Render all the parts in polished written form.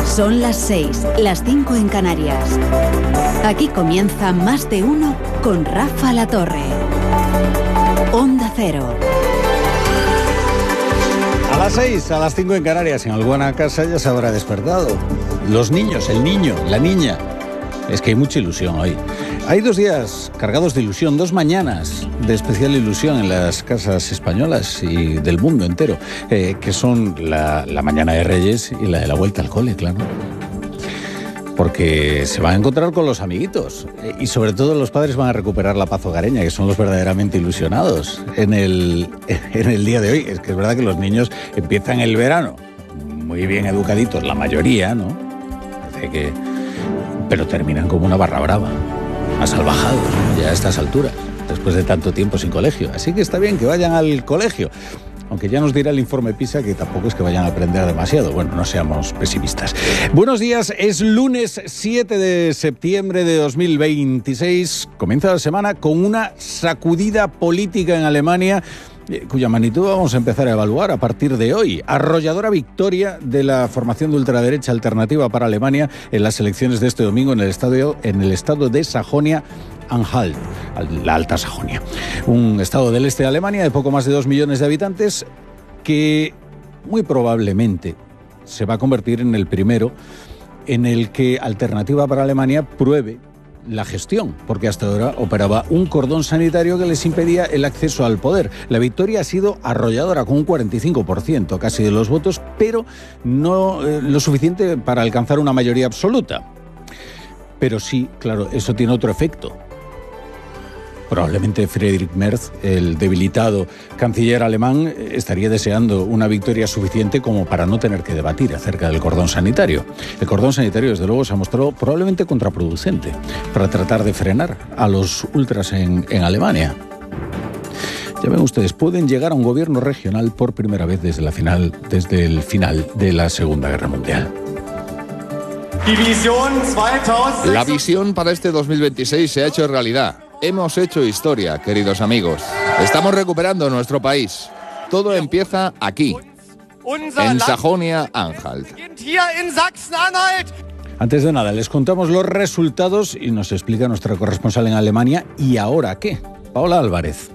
Son las 6, las 5 en Canarias. Aquí comienza Más de Uno con Rafa La Torre. Onda Cero. A las 6, a las 5 en Canarias, en alguna casa ya se habrá despertado. Los niños, el niño, la niña. Es que hay mucha ilusión hoy. Hay 2 días cargados de ilusión, 2 mañanas de especial ilusión en las casas españolas y del mundo entero, que son la mañana de Reyes y la de la vuelta al cole, claro. Porque se van a encontrar con los amiguitos y sobre todo los padres van a recuperar la paz hogareña, que son los verdaderamente ilusionados en el día de hoy. Es que es verdad que los niños empiezan el verano muy bien educaditos, la mayoría, ¿no? Pero terminan como una barra brava, asalvajados, ¿no? Ya a estas alturas, después de tanto tiempo sin colegio. Así que está bien que vayan al colegio. Aunque ya nos dirá el informe PISA que tampoco es que vayan a aprender demasiado. Bueno, no seamos pesimistas. Buenos días, es lunes 7 de septiembre de 2026. Comienza la semana con una sacudida política en Alemania, cuya magnitud vamos a empezar a evaluar a partir de hoy. Arrolladora victoria de la formación de ultraderecha Alternativa para Alemania en las elecciones de este domingo en el estado de Sajonia-Anhalt, la Alta Sajonia. Un estado del este de Alemania de poco más de 2 millones de habitantes que muy probablemente se va a convertir en el primero en el que Alternativa para Alemania pruebe la gestión, porque hasta ahora operaba un cordón sanitario que les impedía el acceso al poder. La victoria ha sido arrolladora, con un 45% casi de los votos, pero no lo suficiente para alcanzar una mayoría absoluta. Pero sí, claro, eso tiene otro efecto. Probablemente Friedrich Merz, el debilitado canciller alemán, estaría deseando una victoria suficiente como para no tener que debatir acerca del cordón sanitario. El cordón sanitario, desde luego, se ha mostrado probablemente contraproducente para tratar de frenar a los ultras en Alemania. Ya ven ustedes, pueden llegar a un gobierno regional por primera vez desde el final de la Segunda Guerra Mundial. La visión para este 2026 se ha hecho realidad. Hemos hecho historia, queridos amigos. Estamos recuperando nuestro país. Todo empieza aquí, en Sajonia-Anhalt. Antes de nada, les contamos los resultados y nos explica nuestra corresponsal en Alemania. ¿Y ahora qué? Paola Álvarez.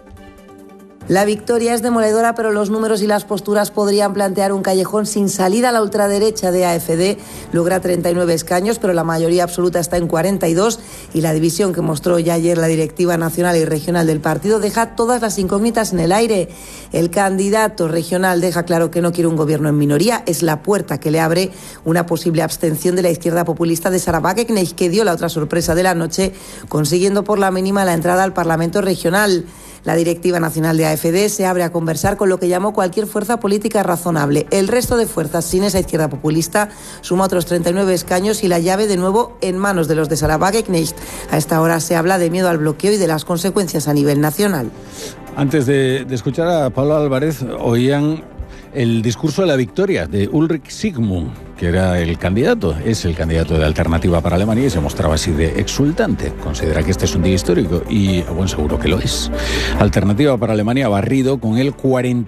La victoria es demoledora, pero los números y las posturas podrían plantear un callejón sin salida. La ultraderecha de AfD logra 39 escaños, pero la mayoría absoluta está en 42, y la división que mostró ya ayer la directiva nacional y regional del partido deja todas las incógnitas en el aire. El candidato regional deja claro que no quiere un gobierno en minoría. Es la puerta que le abre una posible abstención de la izquierda populista de Sarah Wagenknecht, que dio la otra sorpresa de la noche, consiguiendo por la mínima la entrada al Parlamento regional. La directiva nacional de AfD se abre a conversar con lo que llamó cualquier fuerza política razonable. El resto de fuerzas sin esa izquierda populista suma otros 39 escaños y la llave de nuevo en manos de los de Sarah Wagenknecht. A esta hora se habla de miedo al bloqueo y de las consecuencias a nivel nacional. Antes de escuchar a Pablo Álvarez, oían el discurso de la victoria de Ulrich Zygmunt, que era es el candidato de Alternativa para Alemania, y se mostraba así de exultante. Considera que este es un día histórico y, buen seguro que lo es. Alternativa para Alemania ha barrido con el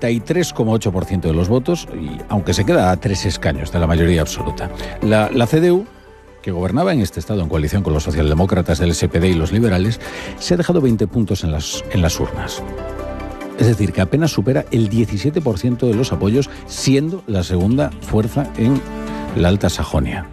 43,8% de los votos, y aunque se queda a 3 escaños de la mayoría absoluta. La CDU, que gobernaba en este estado en coalición con los socialdemócratas del SPD y los liberales, se ha dejado 20 puntos en las urnas. Es decir, que apenas supera el 17% de los apoyos, siendo la segunda fuerza en la Alta Sajonia.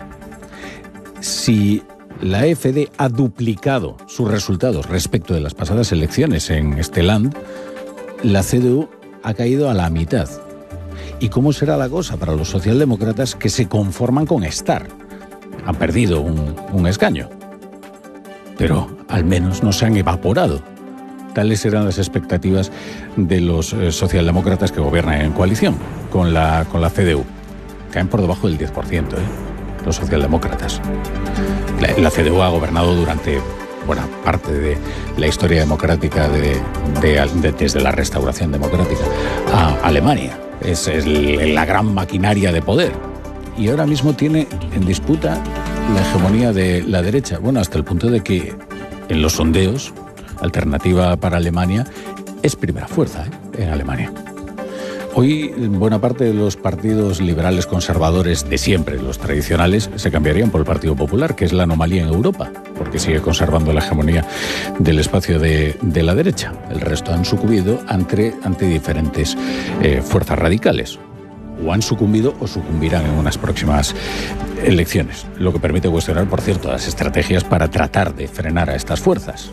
Si la AfD ha duplicado sus resultados respecto de las pasadas elecciones en este land, la CDU ha caído a la mitad. ¿Y cómo será la cosa para los socialdemócratas, que se conforman con estar? Han perdido un escaño, pero al menos no se han evaporado. Tales eran las expectativas de los socialdemócratas que gobiernan en coalición con la CDU. Caen por debajo del 10%, los socialdemócratas. La CDU ha gobernado durante buena parte de la historia democrática desde la restauración democrática a Alemania. Es la gran maquinaria de poder. Y ahora mismo tiene en disputa la hegemonía de la derecha. Bueno, hasta el punto de que en los sondeos Alternativa para Alemania es primera fuerza en Alemania. Hoy buena parte de los partidos liberales conservadores de siempre, los tradicionales, se cambiarían por el Partido Popular, que es la anomalía en Europa, porque sigue conservando la hegemonía del espacio de la derecha. El resto han sucumbido ante diferentes fuerzas radicales. O han sucumbido o sucumbirán en unas próximas elecciones, lo que permite cuestionar, por cierto, las estrategias para tratar de frenar a estas fuerzas.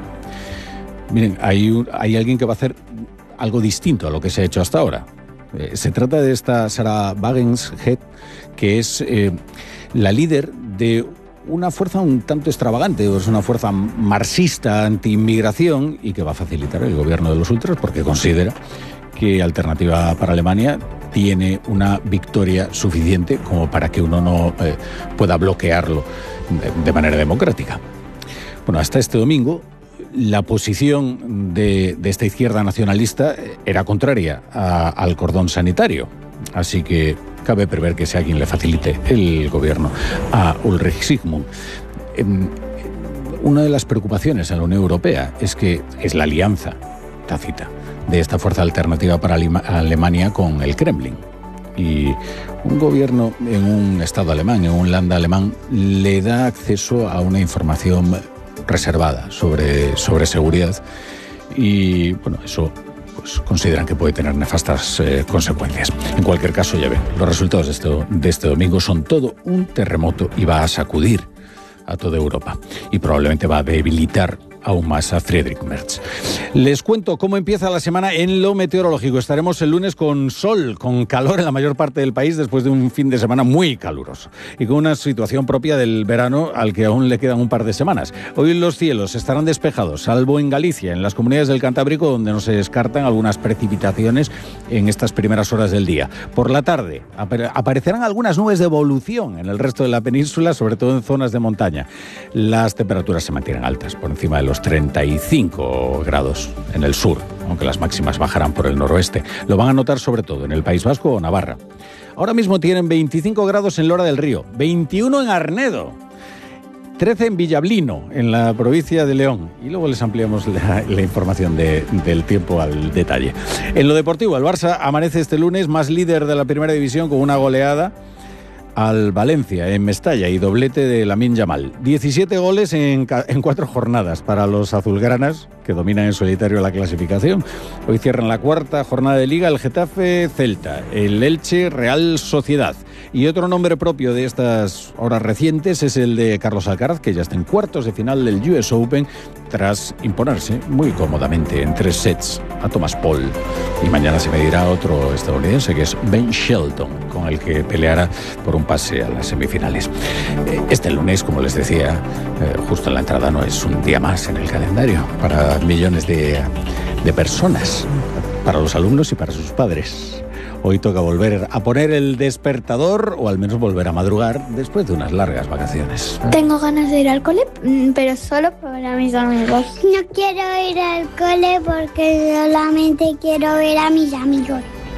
Miren, hay alguien que va a hacer algo distinto a lo que se ha hecho hasta ahora. Se trata de esta Sarah Wagenknecht, que es la líder de una fuerza un tanto extravagante, es una fuerza marxista anti-inmigración y que va a facilitar el gobierno de los ultras porque considera que Alternativa para Alemania tiene una victoria suficiente como para que uno no pueda bloquearlo de manera democrática. Bueno, hasta este domingo la posición de esta izquierda nacionalista era contraria al cordón sanitario, así que cabe prever que sea quien le facilite el gobierno a Ulrich Zygmunt. Una de las preocupaciones en la Unión Europea es la alianza tácita de esta fuerza alternativa para Alemania con el Kremlin. Y un gobierno en un Estado alemán, en un land alemán, le da acceso a una información reservada sobre seguridad y, bueno, eso pues consideran que puede tener nefastas consecuencias. En cualquier caso, ya ven, los resultados de este domingo son todo un terremoto y va a sacudir a toda Europa y probablemente va a debilitar aún más a Friedrich Merz. Les cuento cómo empieza la semana en lo meteorológico. Estaremos el lunes con sol, con calor en la mayor parte del país después de un fin de semana muy caluroso y con una situación propia del verano al que aún le quedan un par de semanas. Hoy los cielos estarán despejados, salvo en Galicia, en las comunidades del Cantábrico, donde no se descartan algunas precipitaciones en estas primeras horas del día. Por la tarde aparecerán algunas nubes de evolución en el resto de la península, sobre todo en zonas de montaña. Las temperaturas se mantienen altas, por encima de los 35 grados en el sur, aunque las máximas bajarán por el noroeste. Lo van a notar sobre todo en el País Vasco o Navarra. Ahora mismo tienen 25 grados en Lora del Río, 21 en Arnedo, 13 en Villablino, en la provincia de León. Y luego les ampliamos la información del tiempo al detalle. En lo deportivo, el Barça amanece este lunes más líder de la primera división con una goleada al Valencia en Mestalla y doblete de Lamine Yamal. 17 goles en 4 jornadas para los azulgranas, que dominan en solitario la clasificación. Hoy cierran la cuarta jornada de Liga el Getafe Celta, el Elche Real Sociedad. Y otro nombre propio de estas horas recientes es el de Carlos Alcaraz, que ya está en cuartos de final del US Open tras imponerse muy cómodamente en 3 sets a Thomas Paul. Y mañana se medirá otro estadounidense, que es Ben Shelton, con el que peleará por un pase a las semifinales. Este lunes, como les decía, justo en la entrada, no es un día más en el calendario para millones de personas, para los alumnos y para sus padres. Hoy toca volver a poner el despertador o al menos volver a madrugar después de unas largas vacaciones. Tengo ganas de ir al cole, pero solo para mis amigos. No quiero ir al cole porque solamente quiero ver a mis amigos.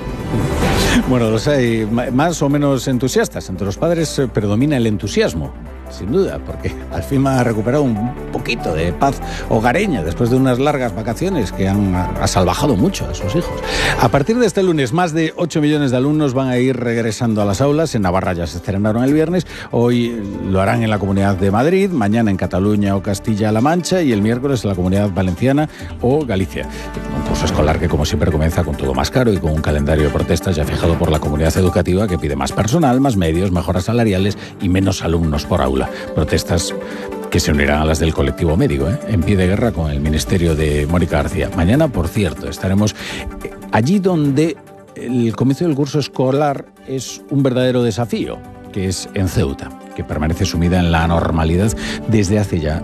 Bueno, los hay más o menos entusiastas. Entre los padres predomina el entusiasmo, sin duda, porque al fin ha recuperado un poquito de paz hogareña después de unas largas vacaciones que han asalvajado mucho a sus hijos. A partir de este lunes, más de 8 millones de alumnos van a ir regresando a las aulas. En Navarra ya se estrenaron el viernes, hoy lo harán en la Comunidad de Madrid, mañana en Cataluña o Castilla-La Mancha y el miércoles en la Comunidad Valenciana o Galicia. Un curso escolar que, como siempre, comienza con todo más caro y con un calendario de protestas ya fijado por la comunidad educativa, que pide más personal, más medios, mejoras salariales y menos alumnos por aula. Protestas que se unirán a las del colectivo médico, en pie de guerra con el ministerio de Mónica García. Mañana, por cierto, estaremos allí donde el comienzo del curso escolar es un verdadero desafío, que es en Ceuta, que permanece sumida en la anormalidad desde hace ya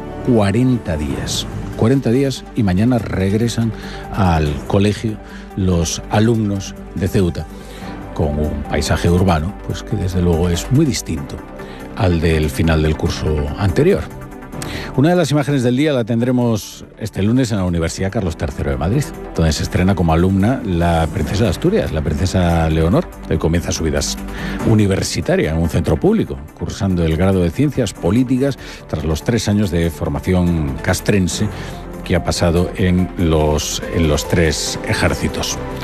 40 días. 40 días y mañana regresan al colegio los alumnos de Ceuta con un paisaje urbano, pues que desde luego es muy distinto al del final del curso anterior. Una de las imágenes del día la tendremos este lunes en la Universidad Carlos III de Madrid, donde se estrena como alumna la princesa de Asturias, la princesa Leonor, que comienza su vida universitaria en un centro público, cursando el grado de Ciencias Políticas tras los 3 años de formación castrense que ha pasado en los 3 ejércitos.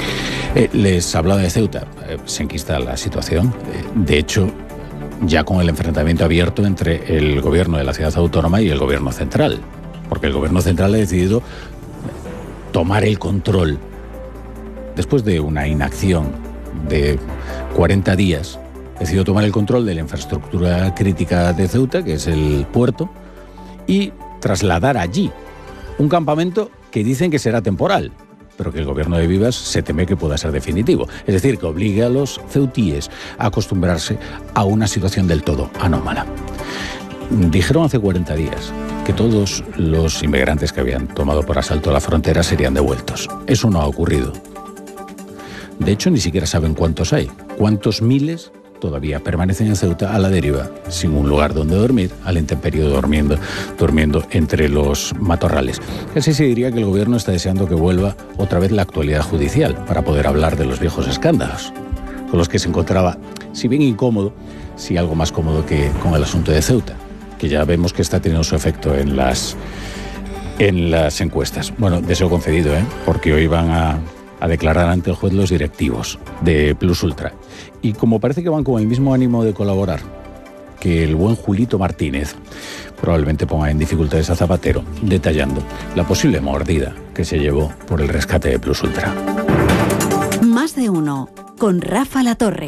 Les hablaba de Ceuta. Se enquista la situación. De hecho, ya con el enfrentamiento abierto entre el gobierno de la ciudad autónoma y el gobierno central. Porque el gobierno central ha decidido tomar el control después de una inacción de 40 días. Decidió tomar el control de la infraestructura crítica de Ceuta, que es el puerto, y trasladar allí un campamento que dicen que será temporal, pero que el gobierno de Vivas se teme que pueda ser definitivo. Es decir, que obligue a los ceutíes a acostumbrarse a una situación del todo anómala. Dijeron hace 40 días que todos los inmigrantes que habían tomado por asalto la frontera serían devueltos. Eso no ha ocurrido. De hecho, ni siquiera saben cuántos hay, cuántos miles todavía permanecen en Ceuta a la deriva, sin un lugar donde dormir, a la intemperie, durmiendo entre los matorrales. Casi se diría que el gobierno está deseando que vuelva otra vez la actualidad judicial para poder hablar de los viejos escándalos, con los que se encontraba, si bien incómodo, sí algo más cómodo que con el asunto de Ceuta, que ya vemos que está teniendo su efecto en las encuestas. Bueno, deseo concedido, porque hoy van a declarar ante el juez los directivos de Plus Ultra. Y como parece que van con el mismo ánimo de colaborar que el buen Julito Martínez, probablemente ponga en dificultades a Zapatero, detallando la posible mordida que se llevó por el rescate de Plus Ultra. Más de uno, con Rafa La Torre.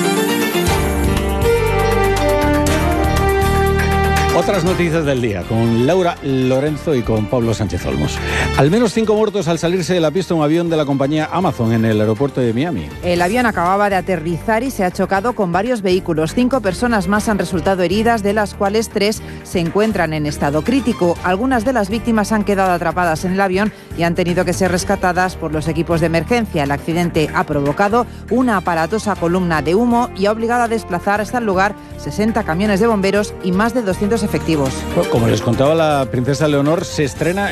Otras noticias del día, con Laura Lorenzo y con Pablo Sánchez Olmos. Al menos 5 muertos al salirse de la pista un avión de la compañía Amazon en el aeropuerto de Miami. El avión acababa de aterrizar y se ha chocado con varios vehículos. 5 personas más han resultado heridas, de las cuales 3 se encuentran en estado crítico. Algunas de las víctimas han quedado atrapadas en el avión y han tenido que ser rescatadas por los equipos de emergencia. El accidente ha provocado una aparatosa columna de humo y ha obligado a desplazar hasta el lugar 60 camiones de bomberos y más de 200 efectivos. Bueno, como les contaba la princesa Leonor, se estrena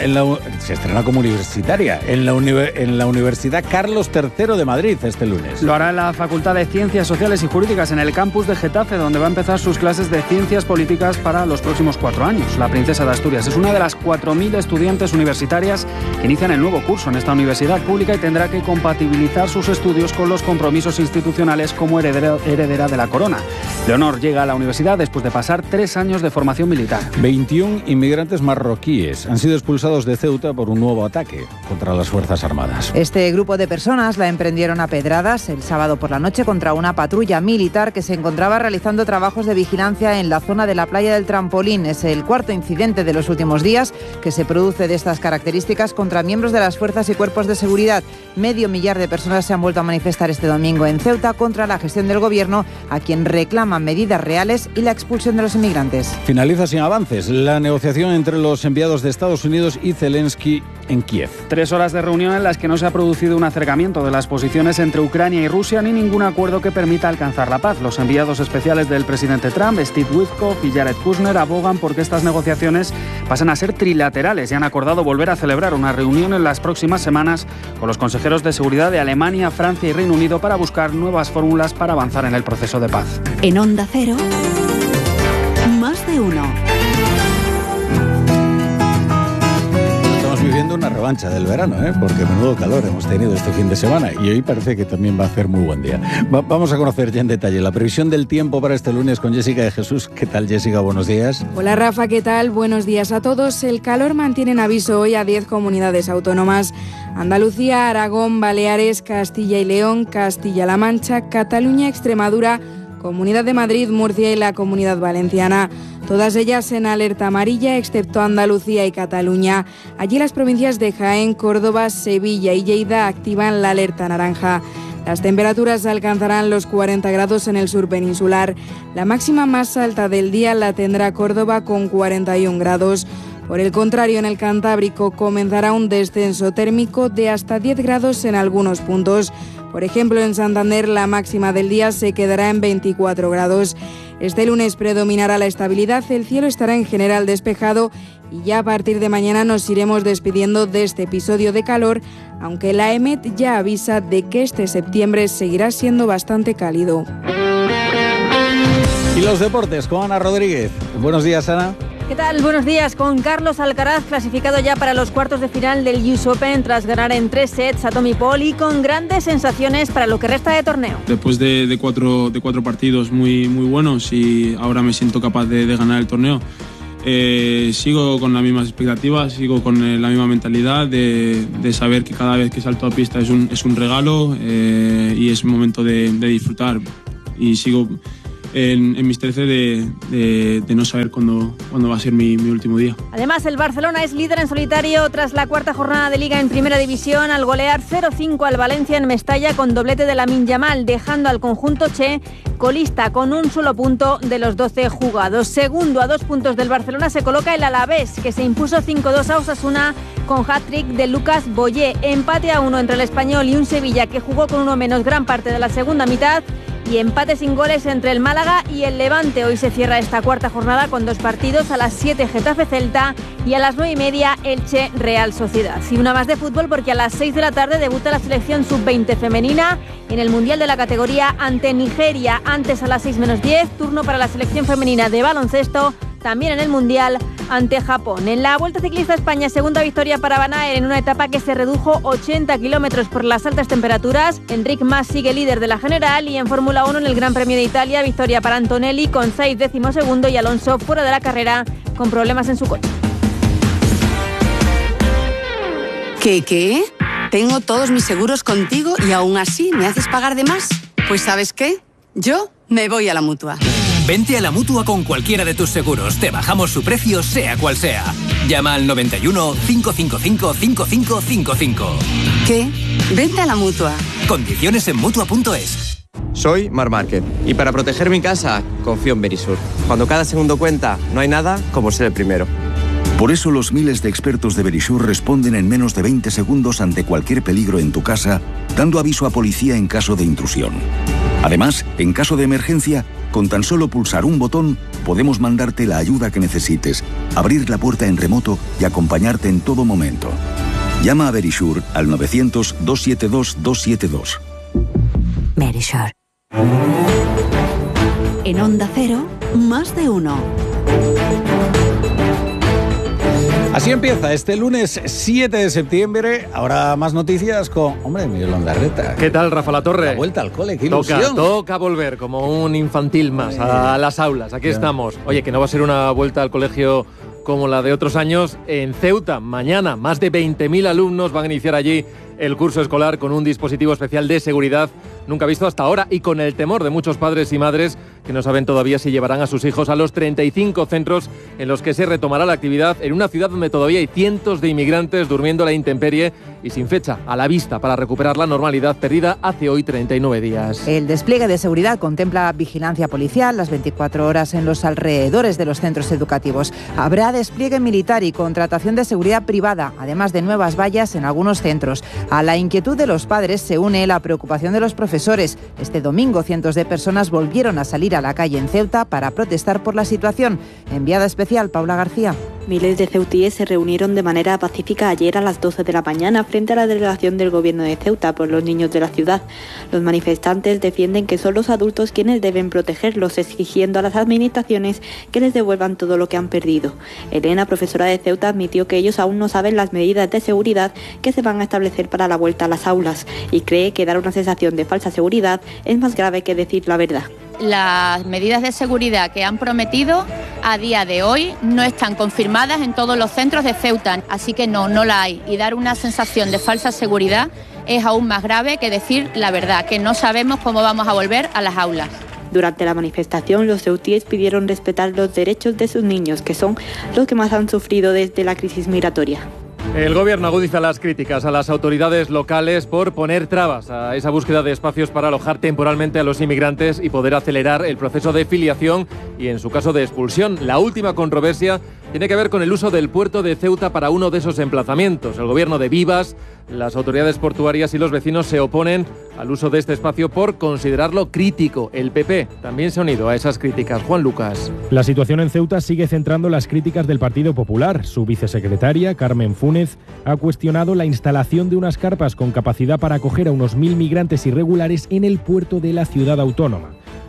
como universitaria en la Universidad Carlos III de Madrid este lunes. Lo hará en la Facultad de Ciencias Sociales y Jurídicas, en el campus de Getafe, donde va a empezar sus clases de ciencias políticas para los próximos 4 años. La princesa de Asturias es una de las 4.000 estudiantes universitarias que inician el nuevo curso en esta universidad pública y tendrá que compatibilizar sus estudios con los compromisos institucionales como heredera de la corona. Leonor llega a la universidad después de pasar 3 años de formación militar. 21 inmigrantes marroquíes han sido expulsados de Ceuta por un nuevo ataque contra las Fuerzas Armadas. Este grupo de personas la emprendieron a pedradas el sábado por la noche contra una patrulla militar que se encontraba realizando trabajos de vigilancia en la zona de la playa del Trampolín. Es el 4º incidente de los últimos días que se produce de estas características contra miembros de las fuerzas y cuerpos de seguridad. 500.000 de personas se han vuelto a manifestar este domingo en Ceuta contra la gestión del gobierno, a quien reclaman medidas reales y la expulsión de los inmigrantes. Finaliza sin avances la negociación entre los enviados de Estados Unidos y Zelensky en Kiev. 3 horas de reunión en las que no se ha producido un acercamiento de las posiciones entre Ucrania y Rusia ni ningún acuerdo que permita alcanzar la paz. Los enviados especiales del presidente Trump, Steve Witkoff y Jared Kushner, abogan porque estas negociaciones pasan a ser trilaterales y han acordado volver a celebrar una reunión en las próximas semanas con los consejeros de seguridad de Alemania, Francia y Reino Unido para buscar nuevas fórmulas para avanzar en el proceso de paz. En Onda Cero, Más de uno. Viviendo una revancha del verano, porque menudo calor hemos tenido este fin de semana y hoy parece que también va a hacer muy buen día. Vamos a conocer ya en detalle la previsión del tiempo para este lunes con Jessica de Jesús. ¿Qué tal, Jessica? Buenos días. Hola, Rafa, ¿qué tal? Buenos días a todos. El calor mantiene en aviso hoy a 10 comunidades autónomas: Andalucía, Aragón, Baleares, Castilla y León, Castilla-La Mancha, Cataluña, Extremadura, Comunidad de Madrid, Murcia y la Comunidad Valenciana. Todas ellas en alerta amarilla, excepto Andalucía y Cataluña. Allí las provincias de Jaén, Córdoba, Sevilla y Lleida activan la alerta naranja. Las temperaturas alcanzarán los 40 grados en el sur peninsular. La máxima más alta del día la tendrá Córdoba con 41 grados. Por el contrario, en el Cantábrico comenzará un descenso térmico de hasta 10 grados en algunos puntos. Por ejemplo, en Santander la máxima del día se quedará en 24 grados. Este lunes predominará la estabilidad, el cielo estará en general despejado y ya a partir de mañana nos iremos despidiendo de este episodio de calor, aunque la EMET ya avisa de que este septiembre seguirá siendo bastante cálido. Y los deportes con Ana Rodríguez. Buenos días, Ana. ¿Qué tal? Buenos días. Con Carlos Alcaraz clasificado ya para los cuartos de final del US Open tras ganar en 3 sets a Tommy Paul y con grandes sensaciones para lo que resta de torneo. Después de cuatro partidos muy buenos y ahora me siento capaz de ganar el torneo. Sigo con las mismas expectativas, sigo con la misma mentalidad de saber que cada vez que salto a pista es un regalo y es un momento de disfrutar. Y sigo en mis 13 de no saber cuándo va a ser mi último día. Además, el Barcelona es líder en solitario tras la cuarta jornada de Liga en Primera División al golear 0-5 al Valencia en Mestalla con doblete de Lamine Yamal, dejando al conjunto che colista con un solo punto de los 12 jugados. Segundo, a 2 puntos del Barcelona, se coloca el Alavés, que se impuso 5-2 a Osasuna con hat-trick de Lucas Boyé. Empate a 1 entre el Español y un Sevilla que jugó con uno menos gran parte de la segunda mitad. Y empate sin goles entre el Málaga y el Levante. Hoy se cierra esta cuarta jornada con 2 partidos, a las 7 Getafe-Celta y a las 9:30 Elche-Real Sociedad. Y una más de fútbol porque a las 6 de la tarde debuta la selección sub-20 femenina en el Mundial de la categoría ante Nigeria. Antes, a las 6:10, turno para la selección femenina de baloncesto, también en el Mundial ante Japón. En la Vuelta Ciclista a España, segunda victoria para Van Aert en una etapa que se redujo 80 kilómetros por las altas temperaturas. Enric Mas sigue líder de la general y en Fórmula 1 en el Gran Premio de Italia, victoria para Antonelli con Sainz 12º y Alonso fuera de la carrera con problemas en su coche. ¿Qué? Tengo todos mis seguros contigo y aún así me haces pagar de más. Pues ¿sabes qué? Yo me voy a la Mutua. Vente a la Mutua con cualquiera de tus seguros. Te bajamos su precio, sea cual sea. Llama al 91 555 5555. ¿Qué? Vente a la Mutua. Condiciones en Mutua.es. Soy Marc Márquez y para proteger mi casa confío en Verisur. Cuando cada segundo cuenta, no hay nada como ser el primero. Por eso los miles de expertos de Verisur responden en menos de 20 segundos ante cualquier peligro en tu casa, dando aviso a policía en caso de intrusión. Además, en caso de emergencia, con tan solo pulsar un botón, podemos mandarte la ayuda que necesites, abrir la puerta en remoto y acompañarte en todo momento. Llama a Verisur al 900-272-272. Verisur. En Onda Cero, más de uno. Así empieza este lunes 7 de septiembre. Ahora más noticias con, Miguel Ondarreta. ¿Qué tal, Rafa Latorre? La vuelta al cole, qué ilusión. Toca volver como un infantil más a las aulas. Aquí estamos. Oye, que no va a ser una vuelta al colegio como la de otros años. En Ceuta, mañana, más de 20.000 alumnos van a iniciar allí el curso escolar con un dispositivo especial de seguridad nunca visto hasta ahora y con el temor de muchos padres y madres que no saben todavía si llevarán a sus hijos a los 35 centros en los que se retomará la actividad en una ciudad donde todavía hay cientos de inmigrantes durmiendo a la intemperie y sin fecha a la vista para recuperar la normalidad perdida hace hoy 39 días. El despliegue de seguridad contempla vigilancia policial las 24 horas en los alrededores de los centros educativos. Habrá despliegue militar y contratación de seguridad privada, además de nuevas vallas en algunos centros. A la inquietud de los padres se une la preocupación de los profesores. Este domingo cientos de personas volvieron a salir a la calle en Ceuta para protestar por la situación. Enviada especial, Paula García. Miles de ceutíes se reunieron de manera pacífica ayer a las 12 de la mañana frente a la delegación del Gobierno de Ceuta por los niños de la ciudad. Los manifestantes defienden que son los adultos quienes deben protegerlos, exigiendo a las administraciones que les devuelvan todo lo que han perdido. Elena, profesora de Ceuta, admitió que ellos aún no saben las medidas de seguridad que se van a establecer para la vuelta a las aulas y cree que dar una sensación de falsa seguridad es más grave que decir la verdad. Las medidas de seguridad que han prometido a día de hoy no están confirmadas en todos los centros de Ceuta, así que no la hay. Y dar una sensación de falsa seguridad es aún más grave que decir la verdad, que no sabemos cómo vamos a volver a las aulas. Durante la manifestación, los ceutíes pidieron respetar los derechos de sus niños, que son los que más han sufrido desde la crisis migratoria. El Gobierno agudiza las críticas a las autoridades locales por poner trabas a esa búsqueda de espacios para alojar temporalmente a los inmigrantes y poder acelerar el proceso de filiación y, en su caso, de expulsión. La última controversia tiene que ver con el uso del puerto de Ceuta para uno de esos emplazamientos. El Gobierno de Vivas, las autoridades portuarias y los vecinos se oponen al uso de este espacio por considerarlo crítico. El PP también se ha unido a esas críticas. Juan Lucas. La situación en Ceuta sigue centrando las críticas del Partido Popular. Su vicesecretaria, Carmen Funes, ha cuestionado la instalación de unas carpas con capacidad para acoger a unos 1.000 migrantes irregulares en el puerto de la ciudad autónoma.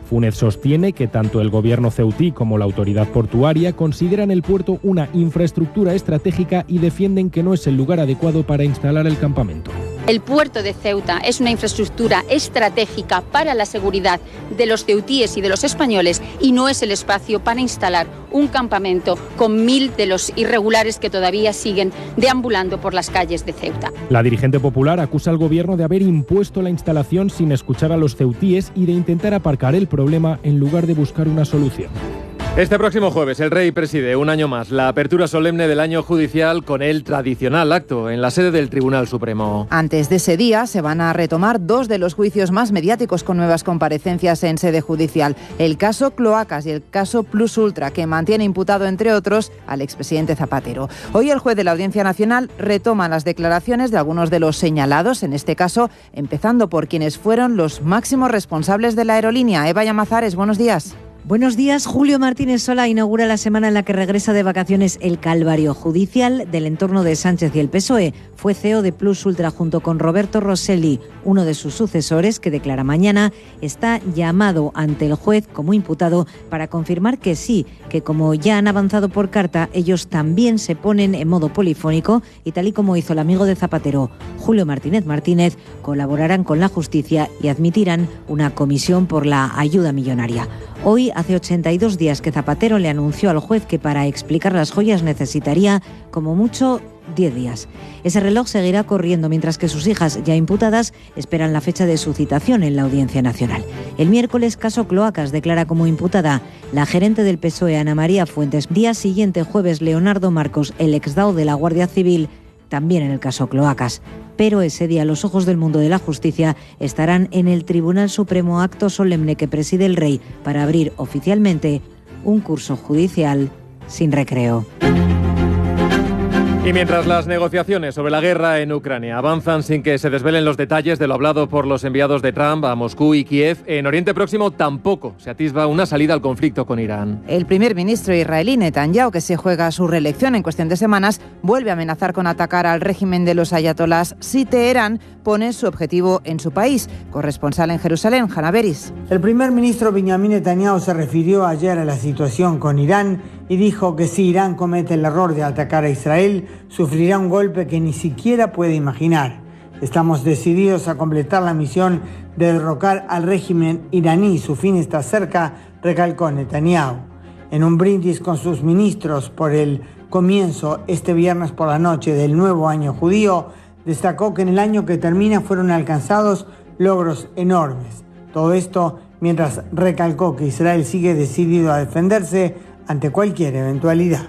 Funes sostiene que tanto el gobierno ceutí como la autoridad portuaria consideran el puerto una infraestructura estratégica y defienden que no es el lugar adecuado para instalar el campamento. El puerto de Ceuta es una infraestructura estratégica para la seguridad de los ceutíes y de los españoles y no es el espacio para instalar un campamento con 1.000 de los irregulares que todavía siguen deambulando por las calles de Ceuta. La dirigente popular acusa al gobierno de haber impuesto la instalación sin escuchar a los ceutíes y de intentar aparcar el problema en lugar de buscar una solución. Este próximo jueves el rey preside un año más la apertura solemne del año judicial con el tradicional acto en la sede del Tribunal Supremo. Antes de ese día se van a retomar 2 de los juicios más mediáticos con nuevas comparecencias en sede judicial. El caso Cloacas y el caso Plus Ultra, que mantiene imputado, entre otros, al expresidente Zapatero. Hoy el juez de la Audiencia Nacional retoma las declaraciones de algunos de los señalados, en este caso empezando por quienes fueron los máximos responsables de la aerolínea. Eva Llamazares, buenos días. Buenos días. Julio Martínez Sola inaugura la semana en la que regresa de vacaciones el calvario judicial del entorno de Sánchez y el PSOE. Fue CEO de Plus Ultra junto con Roberto Rosselli, uno de sus sucesores, que declara mañana, está llamado ante el juez como imputado para confirmar que sí, que como ya han avanzado por carta, ellos también se ponen en modo polifónico y tal y como hizo el amigo de Zapatero, Julio Martínez, colaborarán con la justicia y admitirán una comisión por la ayuda millonaria. Hoy hace 82 días que Zapatero le anunció al juez que para explicar las joyas necesitaría, como mucho, 10 días. Ese reloj seguirá corriendo mientras que sus hijas, ya imputadas, esperan la fecha de su citación en la Audiencia Nacional. El miércoles, caso Cloacas, declara como imputada la gerente del PSOE, Ana María Fuentes. Día siguiente, jueves, Leonardo Marcos, el exdao de la Guardia Civil, también en el caso Cloacas. Pero ese día los ojos del mundo de la justicia estarán en el Tribunal Supremo, acto solemne que preside el rey para abrir oficialmente un curso judicial sin recreo. Y mientras las negociaciones sobre la guerra en Ucrania avanzan sin que se desvelen los detalles de lo hablado por los enviados de Trump a Moscú y Kiev, en Oriente Próximo tampoco se atisba una salida al conflicto con Irán. El primer ministro israelí Netanyahu, que se juega su reelección en cuestión de semanas, vuelve a amenazar con atacar al régimen de los ayatolás si Teherán pone su objetivo en su país. Corresponsal en Jerusalén, Hanna Beris. El primer ministro Benjamin Netanyahu se refirió ayer a la situación con Irán y dijo que si Irán comete el error de atacar a Israel, sufrirá un golpe que ni siquiera puede imaginar. Estamos decididos a completar la misión de derrocar al régimen iraní. Su fin está cerca, recalcó Netanyahu. En un brindis con sus ministros por el comienzo este viernes por la noche del nuevo año judío, destacó que en el año que termina fueron alcanzados logros enormes. Todo esto mientras recalcó que Israel sigue decidido a defenderse ante cualquier eventualidad.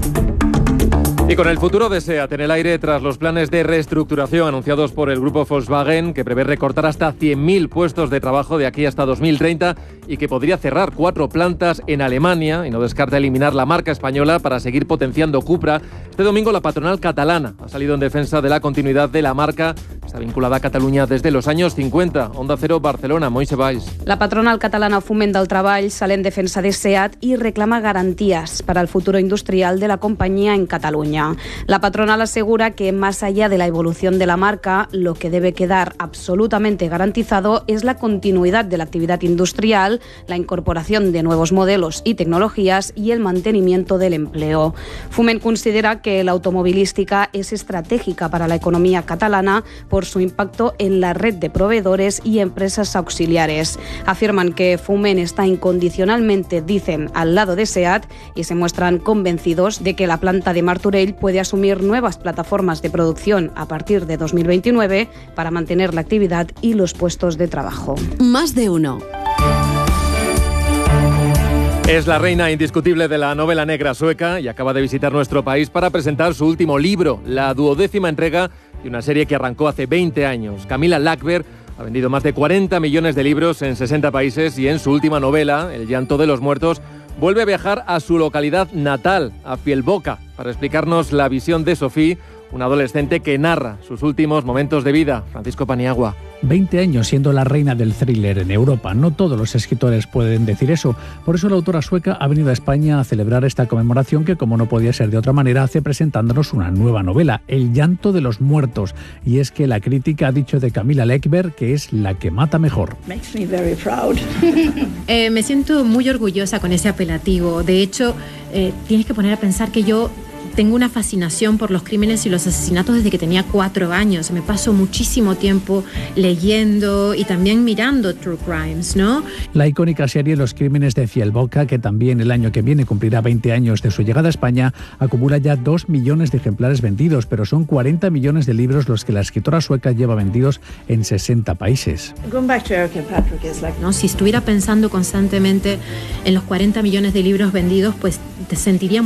Y con el futuro de SEAT en el aire tras los planes de reestructuración anunciados por el grupo Volkswagen, que prevé recortar hasta 100.000 puestos de trabajo de aquí hasta 2030 y que podría cerrar 4 plantas en Alemania, y no descarta eliminar la marca española para seguir potenciando Cupra. Este domingo la patronal catalana ha salido en defensa de la continuidad de la marca. Está vinculada a Cataluña desde los años 50. Onda Cero, Barcelona, Moise Valls. La patronal catalana Foment del Treball sale en defensa de SEAT y reclama garantías para el futuro industrial de la compañía en Cataluña. La patronal asegura que más allá de la evolución de la marca, lo que debe quedar absolutamente garantizado es la continuidad de la actividad industrial, la incorporación de nuevos modelos y tecnologías y el mantenimiento del empleo. Foment considera que la automovilística es estratégica para la economía catalana por su impacto en la red de proveedores y empresas auxiliares. Afirman que Foment está incondicionalmente, dicen, al lado de SEAT y se muestran convencidos de que la planta de Martorell puede asumir nuevas plataformas de producción a partir de 2029 para mantener la actividad y los puestos de trabajo. Más de uno. Es la reina indiscutible de la novela negra sueca y acaba de visitar nuestro país para presentar su último libro, la 12ª entrega de una serie que arrancó hace 20 años. Camilla Läckberg ha vendido más de 40 millones de libros en 60 países y en su última novela, El llanto de los muertos, vuelve a viajar a su localidad natal, a Fjällboka, para explicarnos la visión de Sofía, un adolescente que narra sus últimos momentos de vida. Francisco Paniagua. 20 años siendo la reina del thriller en Europa. No todos los escritores pueden decir eso. Por eso la autora sueca ha venido a España a celebrar esta conmemoración que, como no podía ser de otra manera, hace presentándonos una nueva novela, El llanto de los muertos. Y es que la crítica ha dicho de Camilla Läckberg que es la que mata mejor. Makes me very proud. Me siento muy orgullosa con ese apelativo. De hecho, tienes que poner a pensar que yo tengo una fascinación por los crímenes y los asesinatos desde que tenía 4 años. Me paso muchísimo tiempo leyendo y también mirando True Crimes, ¿no? La icónica serie Los crímenes de Fjällbacka, que también el año que viene cumplirá 20 años de su llegada a España, acumula ya 2 millones de ejemplares vendidos, pero son 40 millones de libros los que la escritora sueca lleva vendidos en 60 países. ¿No? Si estuviera pensando constantemente en los 40 millones de libros vendidos, pues te sentiría